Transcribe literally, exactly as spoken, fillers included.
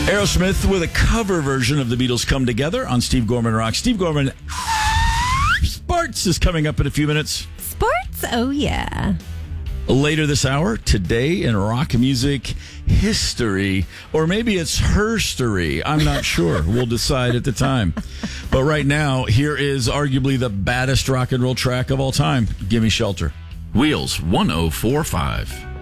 Aerosmith with a cover version of the Beatles' Come Together on Steve Gorman Rock. Steve Gorman Sports is coming up in a few minutes. Sports? Oh, yeah. Later this hour, today in rock music history, or maybe it's herstory. I'm not sure. We'll decide at the time. But right now, here is arguably the baddest rock and roll track of all time. Gimme Shelter. Wheels one oh four point five.